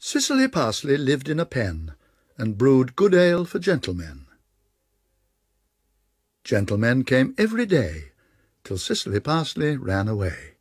Cicely Parsley lived in a pen, and brewed good ale for gentlemen. Gentlemen came every day, till Cicely Parsley ran away.